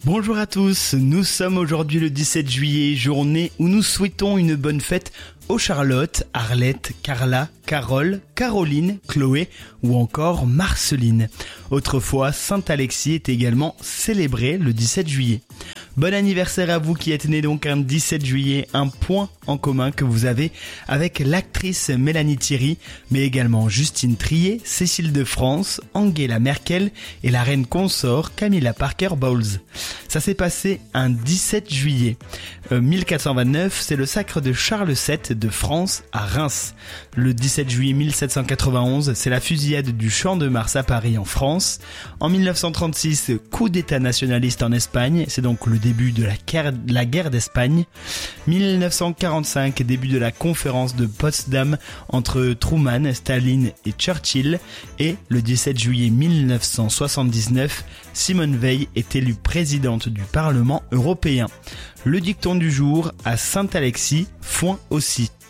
Bonjour à tous, nous sommes aujourd'hui le 17 juillet, journée où nous souhaitons une bonne fête aux Charlotte, Arlette, Carla, Carole, Caroline, Chloé ou encore Marceline. Autrefois, Saint-Alexis est également célébré le 17 juillet. Bon anniversaire à vous qui êtes né donc un 17 juillet, un point en commun que vous avez avec l'actrice Mélanie Thierry, mais également Justine Triet, Cécile de France, Angela Merkel et la reine consort Camilla Parker Bowles. Ça s'est passé un 17 juillet. 1429, c'est le sacre de Charles VII de France à Reims. Le 17 juillet 1791, c'est la fusillade du Champ de Mars à Paris en France. En 1936, coup d'état nationaliste en Espagne, c'est donc le début de la guerre d'Espagne. 1945, début de la conférence de Potsdam entre Truman, Staline et Churchill. Et le 17 juillet 1979, Simone Veil est élue présidente du Parlement européen. Le dicton du jour, à Saint-Alexis, foin aussi.